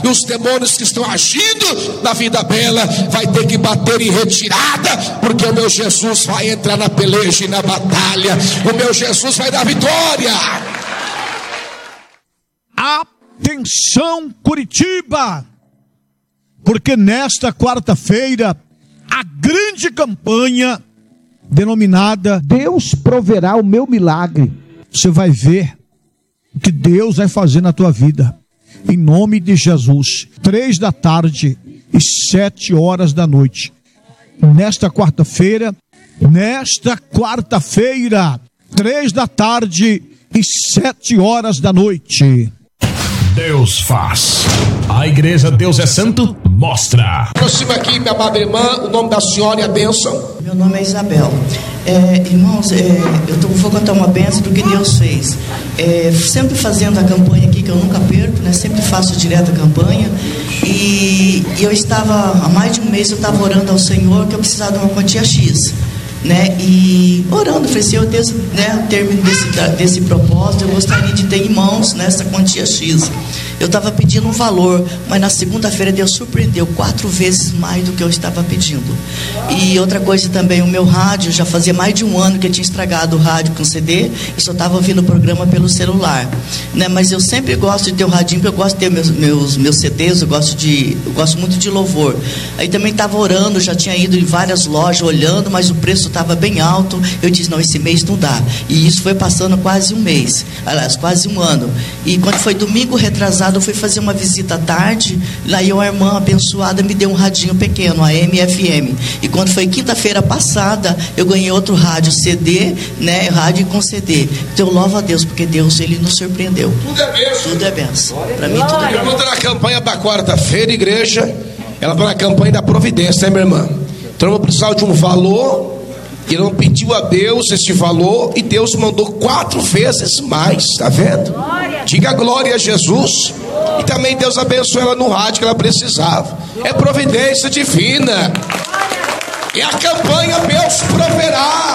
E os demônios que estão agindo na vida dela vai ter que bater em retirada, porque o meu Jesus vai entrar na peleja e na batalha. O meu Jesus vai dar vitória. Atenção, Curitiba, porque nesta quarta-feira a grande campanha denominada Deus Proverá o Meu Milagre. Você vai ver o que Deus vai fazer na tua vida, em nome de Jesus. 3 da tarde e 7 horas da noite, nesta quarta-feira, 3 da tarde e 7 horas da noite. Deus faz. A igreja Deus é Santo mostra. Aproxima aqui, minha amada irmã, o nome da senhora e a bênção. Meu nome é Isabel. Irmãos, vou contar uma bênção do que Deus fez. Sempre fazendo a campanha aqui, que eu nunca perco, né? Sempre faço direto a campanha. E eu estava, há mais de um mês, eu estava orando ao Senhor que eu precisava de uma quantia X, né? E orando, falei, Senhor Deus, né, ao término desse propósito, eu gostaria de ter em mãos nessa quantia X. Eu estava pedindo um valor, mas na segunda-feira Deus surpreendeu 4 vezes mais do que eu estava pedindo. E outra coisa também, o meu rádio, já fazia mais de um ano que eu tinha estragado o rádio com CD, eu só estava ouvindo o programa pelo celular, né? Mas eu sempre gosto de ter o radinho, porque eu gosto de ter meus CDs, eu gosto muito de louvor. Aí também estava orando, já tinha ido em várias lojas olhando, mas o preço estava bem alto. Eu disse, não, esse mês não dá. E isso foi passando quase um mês, aliás, quase um ano. E quando foi domingo retrasado, eu fui fazer uma visita à tarde, lá uma irmã abençoada me deu um radinho pequeno, a AM/FM. E quando foi quinta-feira passada, eu ganhei outro rádio CD, né, rádio com CD. Então eu louvo a Deus, porque Deus, Ele nos surpreendeu. Tudo é bênção. Tudo é bênção. Para mim tudo é bênção. Irmã, na campanha da quarta-feira, igreja, ela está na campanha da providência, né, minha irmã? Então eu vou precisar de um valor. E não pediu a Deus esse valor, e Deus mandou 4 vezes mais, está vendo? Glória. Diga glória a Jesus. E também Deus abençoou ela no rádio que ela precisava. É providência divina. E a campanha Deus Proverá.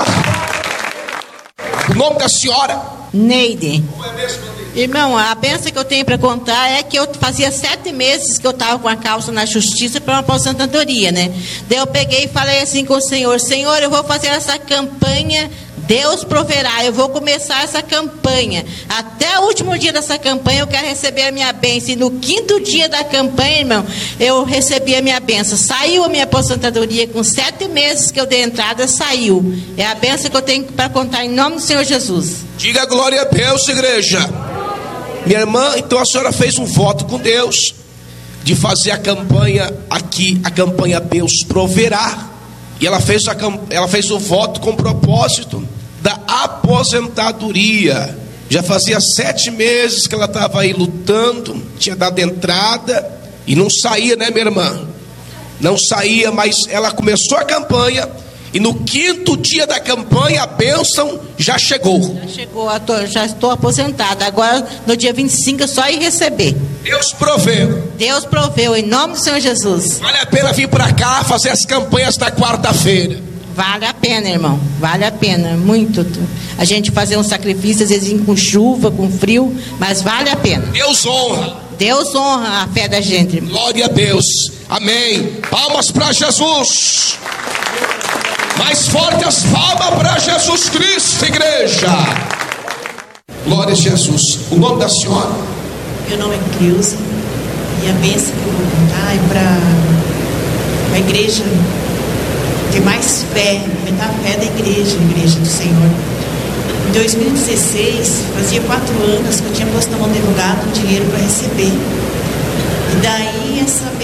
O nome da senhora? Neide. Como é mesmo? Irmão, a bênção que eu tenho para contar é que eu fazia 7 meses que eu estava com a causa na justiça para uma aposentadoria, né? Daí eu peguei e falei assim com o Senhor, Senhor, eu vou fazer essa campanha, Deus proverá, eu vou começar essa campanha. Até o último dia dessa campanha eu quero receber a minha bênção. E no 5º dia da campanha, irmão, eu recebi a minha bênção. Saiu a minha aposentadoria com 7 meses que eu dei entrada, saiu. É a bênção que eu tenho para contar em nome do Senhor Jesus. Diga glória a Deus, igreja. Minha irmã, então a senhora fez um voto com Deus de fazer a campanha aqui, a campanha Deus Proverá. E ela fez o voto com propósito da aposentadoria. Já fazia 7 meses que ela estava aí lutando, tinha dado entrada e não saía, né, minha irmã? Não saía, mas ela começou a campanha. E no 5º dia da campanha, a bênção já chegou. Já chegou, já estou aposentada. Agora, no dia 25, é só ir receber. Deus proveu. Deus proveu, em nome do Senhor Jesus. Vale a pena vir para cá fazer as campanhas da quarta-feira. Vale a pena, irmão. Vale a pena, muito. A gente fazer um sacrifício, às vezes com chuva, com frio, mas vale a pena. Deus honra. Deus honra a fé da gente, irmão. Glória a Deus. Amém. Palmas para Jesus. Mais forte as palmas para Jesus Cristo, igreja. Glória a Jesus. O nome da senhora? Meu nome é Creuza. E a bênção que eu vou contar é para a igreja ter mais fé, aumentar a fé da igreja do Senhor. Em 2016, fazia 4 anos que eu tinha posto na mão do advogado um dinheiro para receber. E daí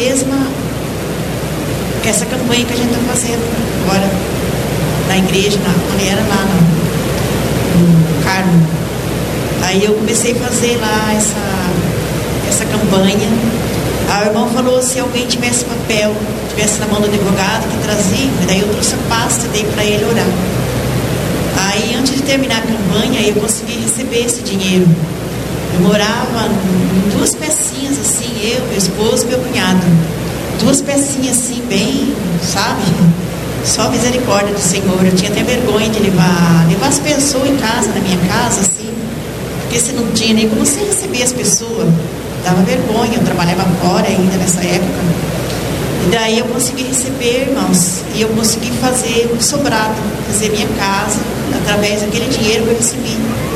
essa campanha que a gente está fazendo agora na igreja, quando era lá no Carmo. Aí eu comecei a fazer lá essa campanha. A irmã falou, se alguém tivesse papel, tivesse na mão do advogado, que trazia. Daí eu trouxe a pasta e dei para ele orar. Aí antes de terminar a campanha, eu consegui receber esse dinheiro. Eu morava em 2 pecinhas assim, eu, meu esposo e meu cunhado. 2 pecinhas assim, bem, sabe? Só misericórdia do Senhor. Eu tinha até vergonha de levar as pessoas em casa, na minha casa, assim, porque se não tinha nem como você receber as pessoas. dava vergonha, eu trabalhava fora ainda nessa época. E daí eu consegui receber, irmãos, e eu consegui fazer um sobrado, fazer minha casa, através daquele dinheiro que eu recebi.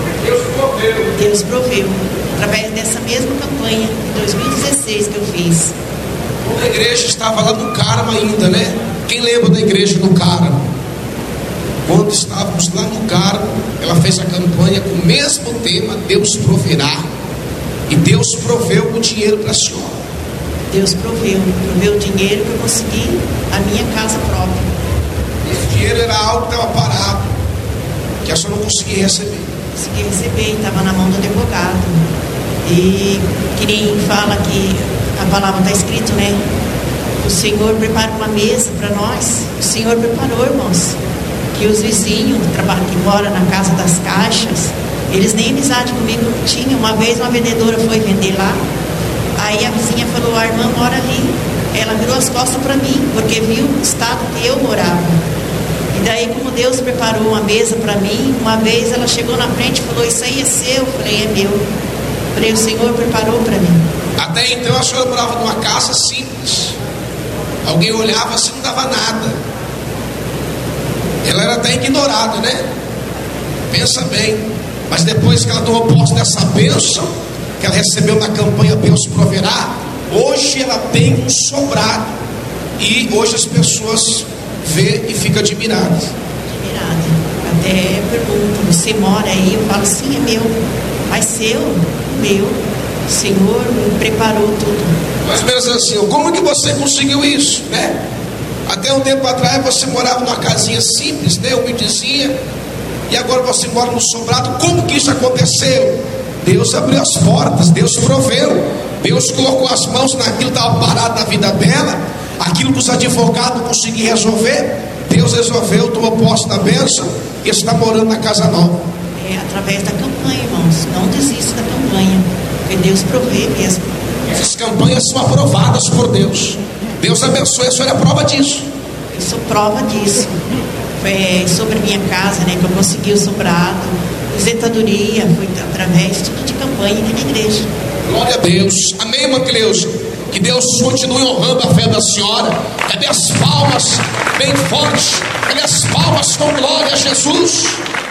Deus proveu, através dessa mesma campanha de 2016 que eu fiz. A igreja estava lá no Carmo ainda, né? Quem lembra da igreja no Carmo? Quando estávamos lá no Carmo, ela fez a campanha com o mesmo tema, Deus proverá. E Deus proveu o dinheiro para a senhora. Deus proveu o dinheiro que eu consegui a minha casa própria. Esse dinheiro era algo que estava parado, que a senhora não conseguia receber. Consegui receber, estava na mão do advogado. E que nem fala que a palavra está escrito, né? O Senhor prepara uma mesa para nós. O Senhor preparou, irmãos. Que os vizinhos que moram na Casa das Caixas, eles nem amizade comigo tinham. Uma vez uma vendedora foi vender lá. Aí a vizinha falou, a irmã mora ali. Ela virou as costas para mim, porque viu o estado que eu morava. E daí, como Deus preparou uma mesa para mim, uma vez ela chegou na frente e falou, isso aí é seu. Eu falei, é meu. Eu falei, o Senhor preparou para mim. Até então a senhora morava numa casa simples. Alguém olhava assim, não dava nada. Ela era até ignorada, né? Pensa bem. Mas depois que ela tomou posse dessa bênção que ela recebeu na campanha Deus proverá, hoje ela tem um sobrado. E hoje as pessoas vê e ficam admiradas. Até perguntam, você mora aí? Eu falo, sim, é meu. Mas seu, meu, o Senhor me preparou tudo. Mais ou menos assim, como que você conseguiu isso, né? Até um tempo atrás você morava numa casinha simples, né, humildezinha, e agora você mora no sobrado. Como que isso aconteceu? Deus abriu as portas, Deus proveu, Deus colocou as mãos naquilo que estava parado na vida dela, aquilo que os advogados não conseguiam resolver, Deus resolveu, tomou posse da bênção e está morando na casa nova. É através da campanha, irmãos, não desista da campanha, porque Deus provê mesmo. Essas campanhas são aprovadas por Deus. Deus abençoe, a senhora é prova disso. Eu sou prova disso. Foi sobre a minha casa, né, que eu consegui o sobrado, aposentadoria, foi através tudo de campanha aqui na igreja. Glória a Deus. Amém, irmã Cleusa? Que Deus continue honrando a fé da senhora. Cadê as palmas bem fortes? Cadê as palmas com glória a Jesus?